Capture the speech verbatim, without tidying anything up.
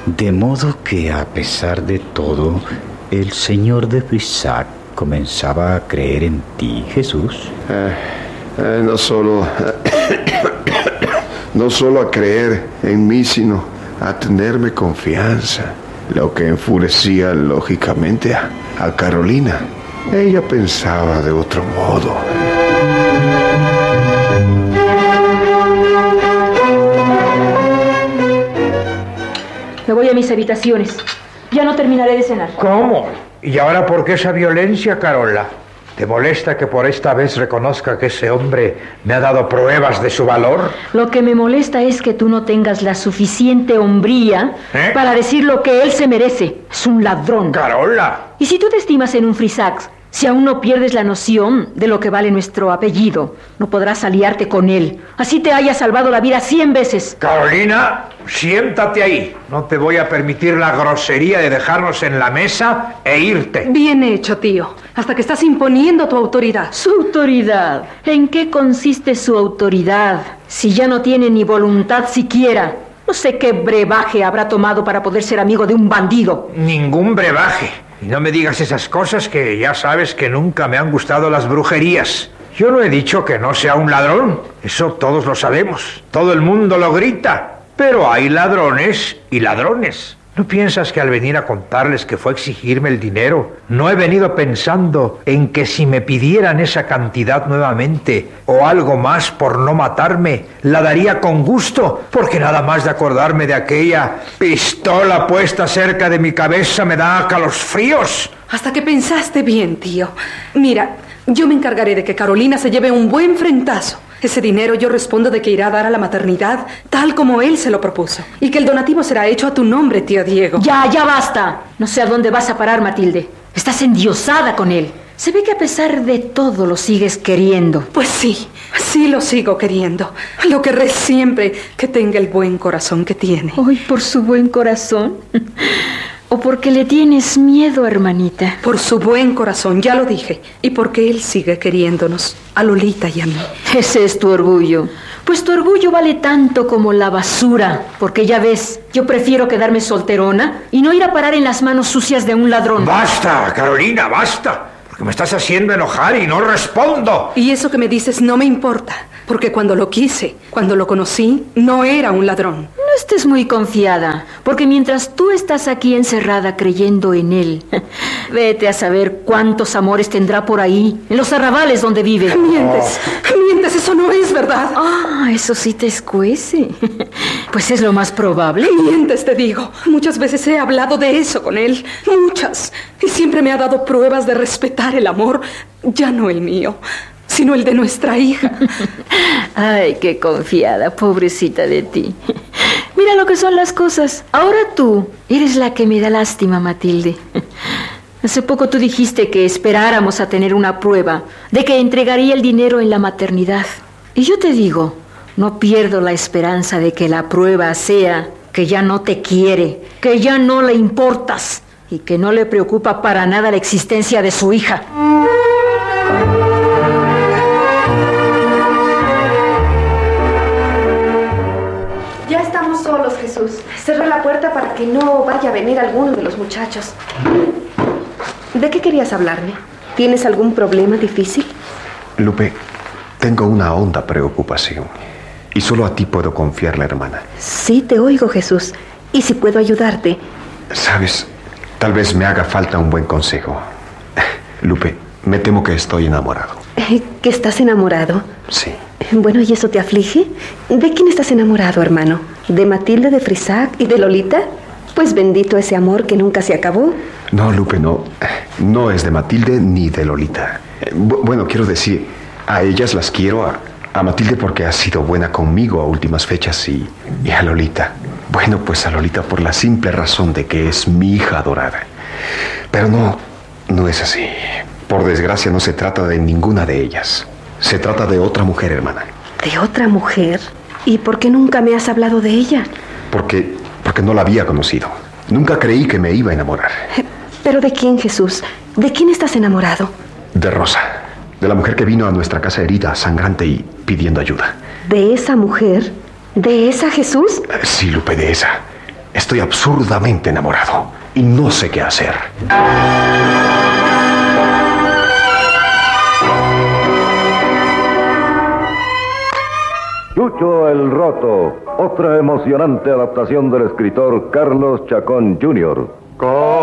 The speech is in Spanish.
De modo que, a pesar de todo, el señor de Brissac comenzaba a creer en ti, Jesús. Eh, eh, no solo... no solo a creer en mí, sino a tenerme confianza. Lo que enfurecía, lógicamente, a, a Carolina. Ella pensaba de otro modo. Me voy a mis habitaciones. Ya no terminaré de cenar. ¿Cómo? ¿Y ahora por qué esa violencia, Carola? ¿Te molesta que por esta vez reconozca que ese hombre me ha dado pruebas de su valor? Lo que me molesta es que tú no tengas la suficiente hombría ¿Eh? para decir lo que él se merece. Es un ladrón. ¡Carola! Y si tú te estimas en un Frisac, si aún no pierdes la noción de lo que vale nuestro apellido, no podrás aliarte con él. Así te haya salvado la vida cien veces. Carolina, siéntate ahí. No te voy a permitir la grosería de dejarnos en la mesa e irte. Bien hecho, tío. Hasta que estás imponiendo tu autoridad. ¿Su autoridad? ¿En qué consiste su autoridad? Si ya no tiene ni voluntad siquiera. No sé qué brebaje habrá tomado para poder ser amigo de un bandido. Ningún brebaje. Y no me digas esas cosas, que ya sabes que nunca me han gustado las brujerías. Yo no he dicho que no sea un ladrón. Eso todos lo sabemos. Todo el mundo lo grita. Pero hay ladrones y ladrones. ¿No piensas que al venir a contarles que fue a exigirme el dinero, no he venido pensando en que si me pidieran esa cantidad nuevamente o algo más por no matarme, la daría con gusto? Porque nada más de acordarme de aquella pistola puesta cerca de mi cabeza me da calosfríos. Hasta que pensaste bien, tío. Mira, yo me encargaré de que Carolina se lleve un buen frentazo. Ese dinero yo respondo de que irá a dar a la maternidad tal como él se lo propuso. Y que el donativo será hecho a tu nombre, tío Diego. Ya, ya basta. No sé a dónde vas a parar, Matilde. Estás endiosada con él. Se ve que a pesar de todo lo sigues queriendo. Pues sí, sí lo sigo queriendo. Lo querré siempre que tenga el buen corazón que tiene. Ay, por su buen corazón. ¿O porque le tienes miedo, hermanita? Por su buen corazón, ya lo dije. Y porque él sigue queriéndonos, a Lolita y a mí. Ese es tu orgullo. Pues tu orgullo vale tanto como la basura. Porque ya ves, yo prefiero quedarme solterona y no ir a parar en las manos sucias de un ladrón. ¡Basta, Carolina, basta! Porque me estás haciendo enojar y no respondo. Y eso que me dices no me importa. Porque cuando lo quise, cuando lo conocí, no era un ladrón. No estés muy confiada, porque mientras tú estás aquí encerrada creyendo en él, vete a saber cuántos amores tendrá por ahí, en los arrabales donde vive. Mientes, oh. mientes, eso no es verdad. Ah, eso sí te escuece. Pues es lo más probable. Mientes, te digo. Muchas veces he hablado de eso con él, muchas. Y siempre me ha dado pruebas de respetar el amor, ya no el mío, sino el de nuestra hija. Ay, qué confiada, pobrecita de ti. Mira lo que son las cosas. Ahora tú eres la que me da lástima, Matilde. Hace poco tú dijiste que esperáramos a tener una prueba de que entregaría el dinero en la maternidad. Y yo te digo, no pierdo la esperanza de que la prueba sea que ya no te quiere, que ya no le importas y que no le preocupa para nada la existencia de su hija. Ya estamos solos, Jesús. Cerra la puerta para que no vaya a venir alguno de los muchachos. ¿De qué querías hablarme? ¿Tienes algún problema difícil? Lupe, tengo una honda preocupación. Y solo a ti puedo confiarla, hermana. Sí, te oigo, Jesús. ¿Y si puedo ayudarte? Sabes, tal vez me haga falta un buen consejo. Lupe, me temo que estoy enamorado. ¿Que estás enamorado? Sí. Bueno, ¿y eso te aflige? ¿De quién estás enamorado, hermano? ¿De Matilde de Frisac y de Lolita? Pues bendito ese amor que nunca se acabó. No, Lupe, no. No es de Matilde ni de Lolita. Bueno, quiero decir, a ellas las quiero, a, a Matilde porque ha sido buena conmigo a últimas fechas y, y a Lolita. Bueno, pues a Lolita por la simple razón de que es mi hija adorada. Pero no, no es así. Por desgracia no se trata de ninguna de ellas. Se trata de otra mujer, hermana. ¿De otra mujer? ¿Y por qué nunca me has hablado de ella? Porque, porque no la había conocido. Nunca creí que me iba a enamorar. ¿Pero de quién, Jesús? ¿De quién estás enamorado? De Rosa. De la mujer que vino a nuestra casa herida, sangrante y pidiendo ayuda. ¿De esa mujer? ¿De esa, Jesús? Sí, Lupe, de esa. Estoy absurdamente enamorado y no sé qué hacer. Chucho el Roto, otra emocionante adaptación del escritor Carlos Chacón junior